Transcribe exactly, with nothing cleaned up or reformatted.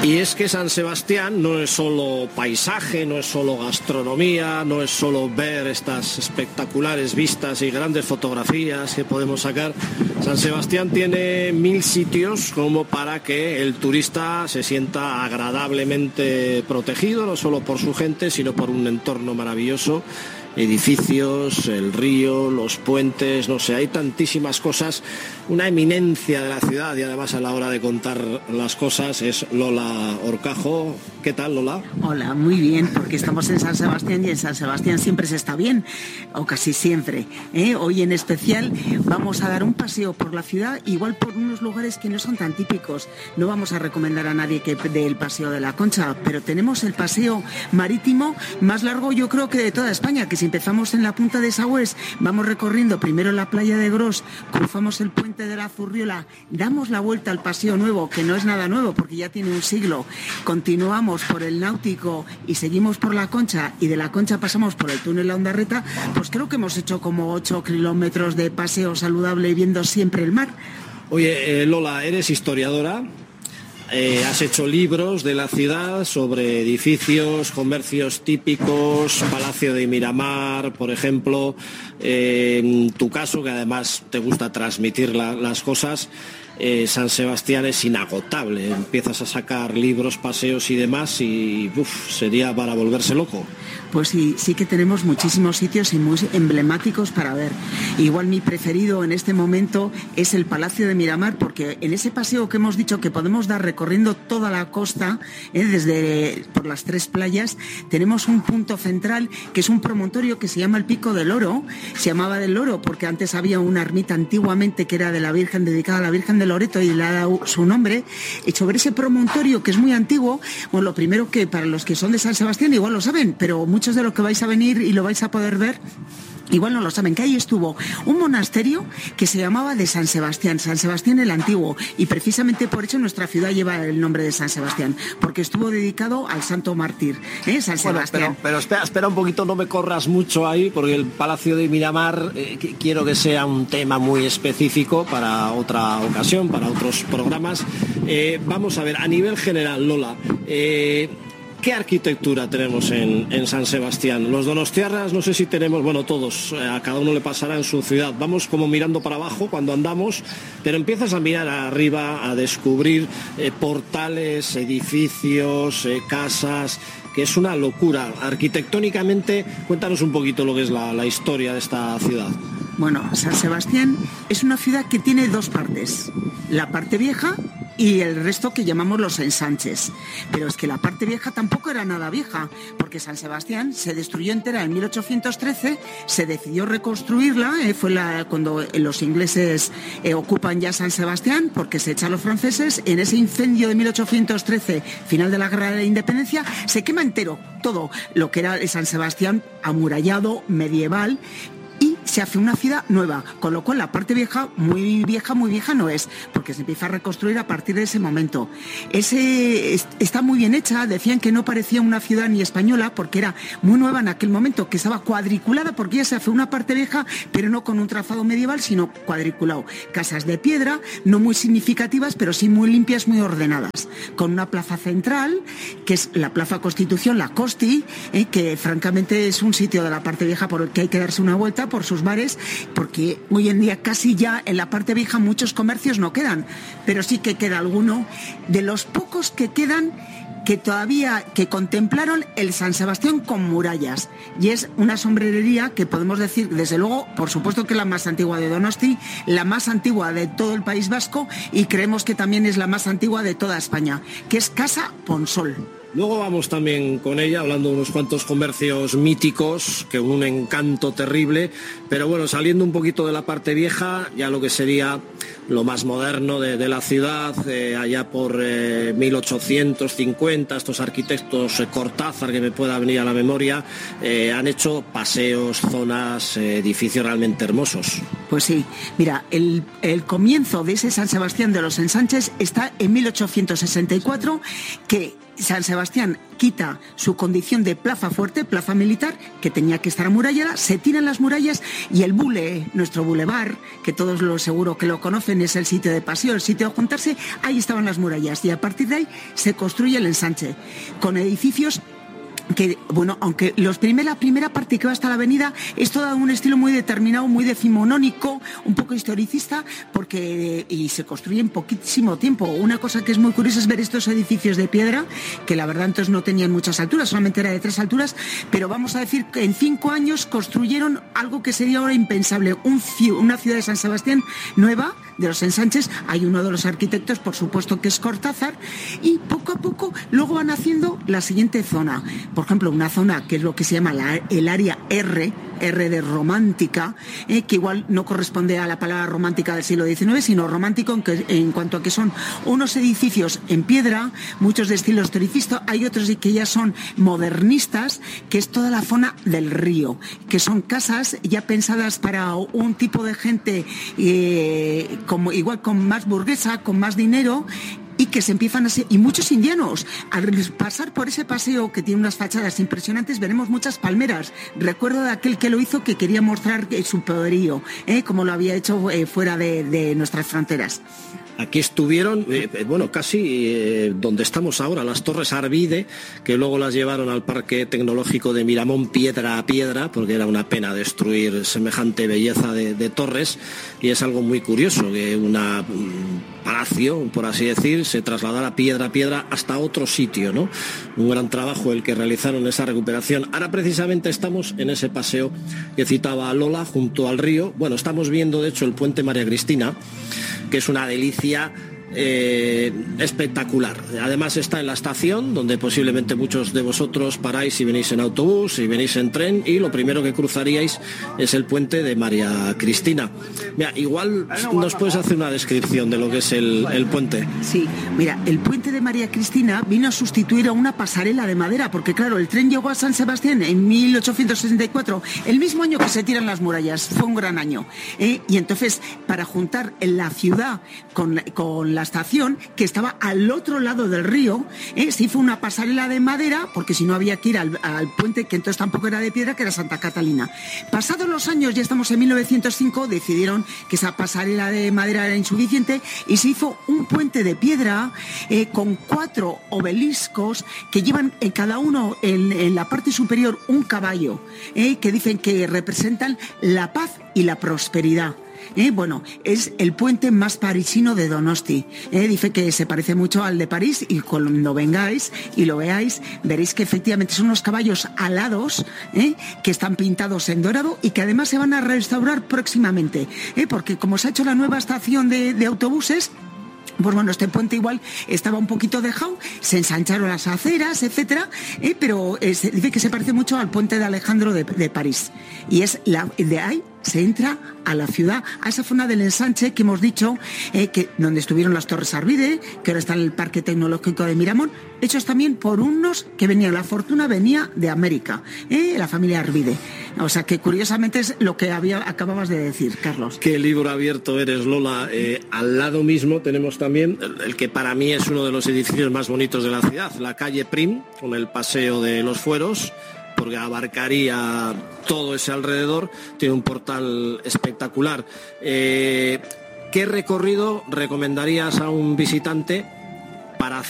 Y es que San Sebastián no es solo paisaje, no es solo gastronomía, no es solo ver estas espectaculares vistas y grandes fotografías que podemos sacar. San Sebastián tiene mil sitios como para que el turista se sienta agradablemente protegido, no solo por su gente, sino por un entorno maravilloso. Edificios, el río, los puentes, no sé, hay tantísimas cosas, una eminencia de la ciudad y además a la hora de contar las cosas es Lola Horcajo. ¿Qué tal, Lola? Hola, muy bien, porque estamos en San Sebastián y en San Sebastián siempre se está bien, o casi siempre, ¿eh? Hoy en especial vamos a dar un paseo por la ciudad, igual por unos lugares que no son tan típicos. No vamos a recomendar a nadie que dé el paseo de la Concha, pero tenemos el paseo marítimo más largo yo creo que de toda España, que si empezamos en la punta de Sagües, vamos recorriendo primero la playa de Gros, cruzamos el puente de la Zurriola, damos la vuelta al Paseo Nuevo, que no es nada nuevo porque ya tiene un siglo, continuamos por el Náutico y seguimos por la Concha y de la Concha pasamos por el túnel La Ondarreta, pues creo que hemos hecho como ocho kilómetros de paseo saludable viendo siempre el mar. Oye, eh, Lola, eres historiadora. Eh, has hecho libros de la ciudad sobre edificios, comercios típicos, Palacio de Miramar, por ejemplo. Eh, en tu caso, que además te gusta transmitir la, las cosas, eh, San Sebastián es inagotable. Empiezas a sacar libros, paseos y demás y uf, sería para volverse loco. Pues sí, sí que tenemos muchísimos sitios y muy emblemáticos para ver. Igual mi preferido en este momento es el Palacio de Miramar, porque en ese paseo que hemos dicho que podemos dar recorriendo toda la costa, eh, desde por las tres playas, tenemos un punto central que es un promontorio que se llama el Pico del Oro. Se llamaba del Oro porque antes había una ermita antiguamente que era de la Virgen, dedicada a la Virgen de Loreto, y le ha dado su nombre. Y sobre ese promontorio que es muy antiguo, bueno, lo primero que para los que son de San Sebastián igual lo saben, pero muchos de los que vais a venir y lo vais a poder ver igual no lo saben, que ahí estuvo un monasterio que se llamaba de San Sebastián, San Sebastián el Antiguo, y precisamente por eso nuestra ciudad lleva el nombre de San Sebastián, porque estuvo dedicado al santo mártir, ¿eh? San Sebastián. Bueno, pero, pero espera, espera un poquito, no me corras mucho ahí, porque el Palacio de Miramar eh, quiero que sea un tema muy específico para otra ocasión, para otros programas. Eh, vamos a ver, a nivel general, Lola, eh, ¿qué arquitectura tenemos en, en San Sebastián? Los donostiarras, no sé si tenemos, bueno, todos, eh, a cada uno le pasará en su ciudad. Vamos como mirando para abajo cuando andamos, pero empiezas a mirar arriba, a descubrir eh, portales, edificios, eh, casas, que es una locura. Arquitectónicamente, cuéntanos un poquito lo que es la, la historia de esta ciudad. Bueno, San Sebastián es una ciudad que tiene dos partes, la parte vieja y el resto que llamamos los ensanches. Pero es que la parte vieja tampoco era nada vieja, porque San Sebastián se destruyó entera en mil ochocientos trece, se decidió reconstruirla, eh, fue la, cuando los ingleses eh, ocupan ya San Sebastián, porque se echan los franceses. En ese incendio de mil ochocientos trece, final de la Guerra de la Independencia, se quema entero todo lo que era San Sebastián amurallado, medieval, y se hace una ciudad nueva, con lo cual la parte vieja, muy vieja, muy vieja no es, porque se empieza a reconstruir a partir de ese momento. Ese está muy bien hecha, decían que no parecía una ciudad ni española, porque era muy nueva en aquel momento, que estaba cuadriculada, porque ya se hace una parte vieja, pero no con un trazado medieval, sino cuadriculado. Casas de piedra, no muy significativas, pero sí muy limpias, muy ordenadas, con una plaza central, que es la Plaza Constitución, la Costi, eh, que francamente es un sitio de la parte vieja por el que hay que darse una vuelta por sus bares, porque hoy en día casi ya en la parte vieja muchos comercios no quedan, pero sí que queda alguno, de los pocos que quedan, que todavía que contemplaron el San Sebastián con murallas, y es una sombrerería que podemos decir, desde luego, por supuesto que la más antigua de Donosti, la más antigua de todo el País Vasco, y creemos que también es la más antigua de toda España, que es Casa Ponsol. Luego vamos también con ella, hablando de unos cuantos comercios míticos, que un encanto terrible, pero bueno, saliendo un poquito de la parte vieja, ya lo que sería lo más moderno de, de la ciudad, eh, allá por eh, mil ochocientos cincuenta, estos arquitectos eh, Cortázar, que me pueda venir a la memoria, eh, han hecho paseos, zonas, eh, edificios realmente hermosos. Pues sí, mira, el, el comienzo de ese San Sebastián de los Ensanches está en mil ochocientos sesenta y cuatro, que San Sebastián Sebastián quita su condición de plaza fuerte, plaza militar, que tenía que estar amurallada, se tiran las murallas y el bule, nuestro bulevar, que todos lo seguro que lo conocen, es el sitio de paseo, el sitio de juntarse, ahí estaban las murallas y a partir de ahí se construye el ensanche con edificios que, bueno, aunque los primer, la primera parte que va hasta la avenida es todo un estilo muy determinado, muy decimonónico, un poco historicista, porque y se construye en poquísimo tiempo. Una cosa que es muy curiosa es ver estos edificios de piedra, que la verdad entonces no tenían muchas alturas, solamente era de tres alturas, pero vamos a decir que en cinco años construyeron algo que sería ahora impensable, un, una ciudad de San Sebastián nueva, de los ensanches. Hay uno de los arquitectos, por supuesto, que es Cortázar, y poco a poco luego van haciendo la siguiente zona. Por ejemplo, una zona que es lo que se llama la, el área R, R de romántica, eh, que igual no corresponde a la palabra romántica del siglo diecinueve, sino romántico en, que, en cuanto a que son unos edificios en piedra, muchos de estilo historicista, hay otros que ya son modernistas, que es toda la zona del río, que son casas ya pensadas para un tipo de gente eh, como, igual con más burguesa, con más dinero, y que se empiezan a ser, y muchos indianos, al pasar por ese paseo que tiene unas fachadas impresionantes, veremos muchas palmeras. Recuerdo de aquel que lo hizo que quería mostrar su poderío, ¿eh? como lo había hecho eh, fuera de, de nuestras fronteras. Aquí estuvieron, eh, bueno, casi eh, donde estamos ahora, las Torres Arvide, que luego las llevaron al Parque Tecnológico de Miramón piedra a piedra, porque era una pena destruir semejante belleza de, de torres, y es algo muy curioso que una, un palacio, por así decir, se trasladara piedra a piedra hasta otro sitio, ¿no? Un gran trabajo el que realizaron esa recuperación. Ahora precisamente estamos en ese paseo que citaba Lola, junto al río. Bueno, estamos viendo de hecho el puente María Cristina, que es una delicia eh, espectacular. Además está en la estación, donde posiblemente muchos de vosotros paráis si venís en autobús, si venís en tren, y lo primero que cruzaríais es el puente de María Cristina. Mira, igual nos puedes hacer una descripción de lo que es el, el puente. Sí, mira, el puente de María Cristina vino a sustituir a una pasarela de madera, porque claro, el tren llegó a San Sebastián en mil ochocientos sesenta y cuatro, el mismo año que se tiran las murallas, fue un gran año, ¿eh? Y entonces, para juntar la ciudad con, con la estación, que estaba al otro lado del río, ¿eh? se hizo una pasarela de madera, porque si no había que ir al, al puente, que entonces tampoco era de piedra, que era Santa Catalina. Pasados los años, ya estamos en mil novecientos cinco, decidieron que esa pasarela de madera era insuficiente y se hizo un puente de piedra eh, con cuatro obeliscos que llevan en cada uno en, en la parte superior un caballo, eh, que dicen que representan la paz y la prosperidad. Eh, bueno, es el puente más parisino de Donosti. Eh, dice que se parece mucho al de París, y cuando vengáis y lo veáis, veréis que efectivamente son unos caballos alados, eh, que están pintados en dorado y que además se van a restaurar próximamente, eh, porque como se ha hecho la nueva estación de, de autobuses, pues bueno, este puente igual estaba un poquito dejado, se ensancharon las aceras, etcétera, eh, pero eh, se dice que se parece mucho al puente de Alejandro de, de París. Y es la, de ahí se entra a la ciudad, a esa zona del ensanche que hemos dicho, eh, que donde estuvieron las Torres Arvide, que ahora está en el Parque Tecnológico de Miramón, hechos también por unos que venían, la fortuna venía de América, eh, la familia Arvide. O sea que curiosamente es lo que había, acababas de decir, Carlos. Qué libro abierto eres, Lola. Eh, al lado mismo tenemos también el, el que para mí es uno de los edificios más bonitos de la ciudad, la calle Prim, con el Paseo de los Fueros, porque abarcaría todo ese alrededor. Tiene un portal espectacular. Eh, ¿Qué recorrido recomendarías a un visitante para